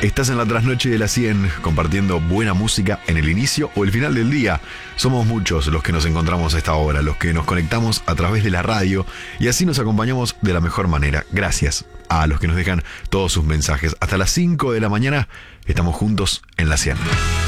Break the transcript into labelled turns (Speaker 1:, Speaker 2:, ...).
Speaker 1: Estás en la trasnoche de la 100, compartiendo buena música en el inicio o el final del día. Somos muchos los que nos encontramos a esta hora, los que nos conectamos a través de la radio y así nos acompañamos de la mejor manera. Gracias a los que nos dejan todos sus mensajes. Hasta las 5 de la mañana estamos juntos en la 100.